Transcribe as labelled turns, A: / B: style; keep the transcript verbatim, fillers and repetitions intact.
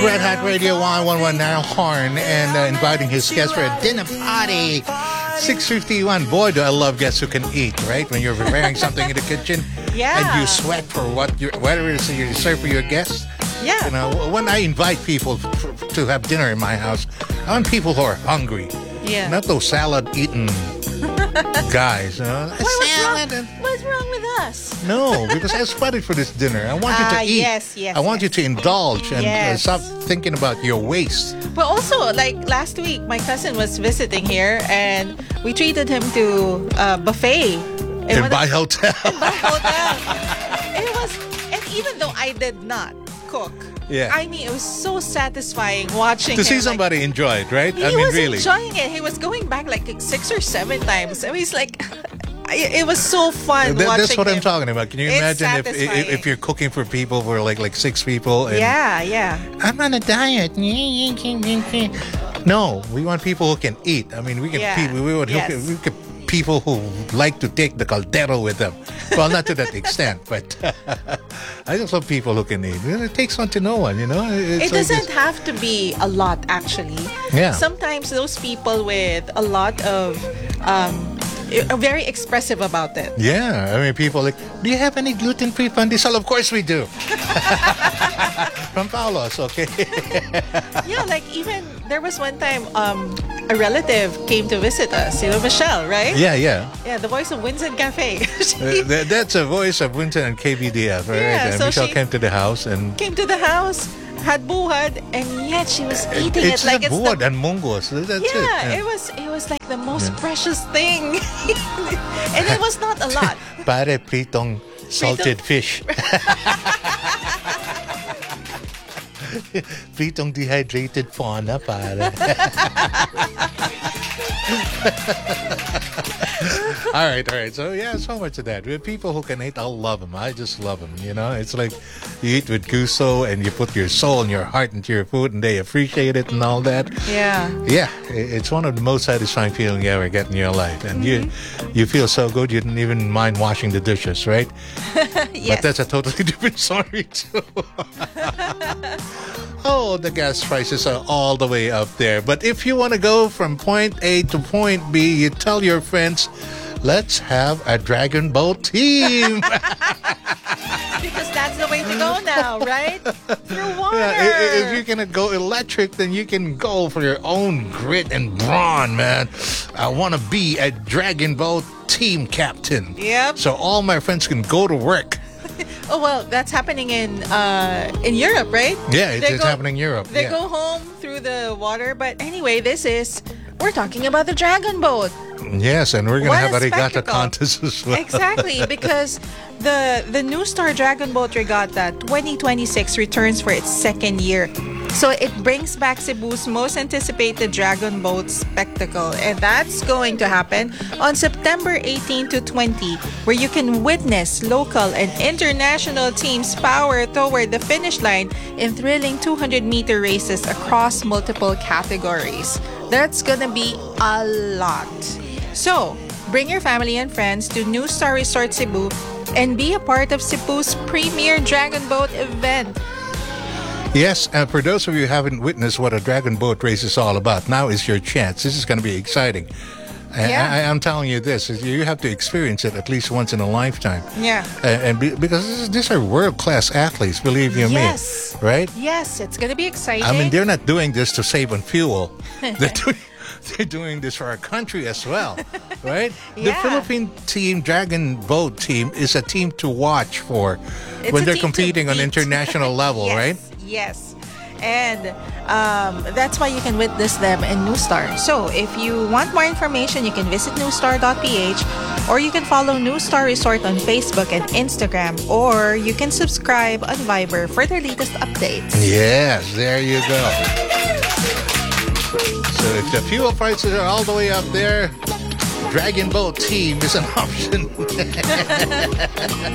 A: Red Hat Radio Y eleven now Horn and uh, inviting his guests for a dinner party. six fifty-one. Boy, do I love guests who can eat, right? When you're preparing something in the kitchen
B: Yeah.
A: and you sweat for what you whatever it is that you serve for your guests.
B: Yeah.
A: You know, when I invite people f- to have dinner in my house, I want people who are hungry.
B: Yeah.
A: Not those salad-eating guys. You know?
B: Why, what's,
A: Salad
B: wrong,
A: and-
B: what's wrong with us?
A: No, because I sweated for this dinner. I want you to
B: Ah,
A: eat.
B: yes, yes,
A: I want
B: yes.
A: you to indulge and uh,
B: Yes.
A: stop thinking about your waste.
B: But also, like last week, my cousin was visiting here, and we treated him to a buffet
A: In
B: one
A: my
B: of-
A: hotel.
B: my hotel. It was, and even though I did not cook,
A: Yeah.
B: I mean, it was so satisfying watching
A: to
B: him,
A: see
B: like,
A: somebody enjoy it, right?
B: He
A: I mean,
B: was
A: really.
B: enjoying it. He was going back like six or seven times. I mean, it's like it, it was so fun
A: That-
B: watching
A: that's what
B: him.
A: I'm talking about. Can you
B: It's
A: imagine if, if
B: satisfying.
A: if you're cooking for people for like like six people? And
B: Yeah, yeah.
A: I'm on a diet. No, we want people who can eat. I mean, we can
B: Yeah.
A: people. We want who
B: Yes.
A: can, we can people who like to take the caldero with them. Well, not to that extent, but I just love people who can eat. It takes one to know one, you know. It's
B: It
A: like
B: doesn't
A: this-
B: have to be a lot, actually.
A: Yeah.
B: Sometimes those people with a lot of, um, are very expressive about it.
A: Yeah, I mean, people like, do you have any gluten-free pandesal? Of course we do. From Paulos, okay.
B: Yeah, like even there was one time, um, a relative came to visit us. You know, Michelle, right?
A: Yeah, yeah.
B: Yeah, the voice of Winston Cafe.
A: Uh,
B: She
A: that, that's a voice of Winton and K B D F, right?
B: Yeah,
A: and
B: so
A: Michelle
B: she-
A: came to the house and
B: came to the house, had buhad, and yet she was eating
A: it's
B: it like
A: the
B: it's
A: board
B: the
A: and mungos. That's
B: yeah,
A: it.
B: it was it was like the most
A: Yeah.
B: precious thing, and it was not a lot.
A: Pare pritong salted fish. Pritong dehydrated fauna, pare. all right, all right. So yeah, so much of that. With people who can eat, I love them. I just love them. You know, it's like you eat with gusto and you put your soul and your heart into your food, and they appreciate it and all that.
B: Yeah.
A: Yeah, i- it's one of the most satisfying feeling you ever get in your life, and you you feel so good you didn't even mind washing the dishes, right?
B: Yes.
A: But that's a totally different story too. Oh, the gas prices are all the way up there. But if you want to go from point A to point B, you tell your friends, let's have a Dragon Boat team.
B: Because that's the way to go now, right? Through water.
A: Yeah, i- i- if you're gonna go electric, then you can go for your own grit and brawn, man. I want to be a Dragon Boat team captain.
B: Yep.
A: So all my friends can go to work.
B: Oh well, that's happening in uh, in Europe, right?
A: Yeah, it's,
B: They
A: it's
B: go-
A: happening in Europe.
B: They
A: yeah.
B: go home through the water, but anyway, this is we're talking about the Dragon Boat.
A: Yes, and we're gonna
B: What
A: have
B: a
A: a regatta
B: spectacle.
A: contest as well.
B: Exactly, because the the New Star Dragon Boat Regatta twenty twenty-six returns for its second year. So it brings back Cebu's most anticipated Dragon Boat spectacle, and that's going to happen on September eighteenth to twentieth, where you can witness local and international teams power toward the finish line in thrilling two hundred meter races across multiple categories. That's gonna be a lot. So, bring your family and friends to New Star Resort Cebu and be a part of Cebu's premier Dragon Boat event.
A: Yes, and for those of you who haven't witnessed what a Dragon Boat race is all about, now is your chance. This is going to be exciting. And
B: Yeah.
A: I, I'm telling you this, is you have to experience it at least once in a lifetime.
B: Yeah.
A: And, and be, because this is, these are world-class athletes, believe you
B: Yes.
A: me. Right?
B: Yes, it's gonna be exciting.
A: I mean, they're not doing this to save on fuel. They're doing, they're doing this for our country as well, right? The
B: Yeah.
A: Philippine team, Dragon Boat team, is a team to watch for
B: It's
A: when
B: a
A: they're
B: team to
A: competing on
B: beat.
A: international level,
B: yes,
A: right?
B: Yes. And um, that's why you can witness them in New Star. So if you want more information, you can visit newstar dot p h, or you can follow New Star Resort on Facebook and Instagram, or you can subscribe on Viber for their latest updates.
A: Yes, there you go. So if the fuel prices are all the way up there, Dragon Boat team is an option.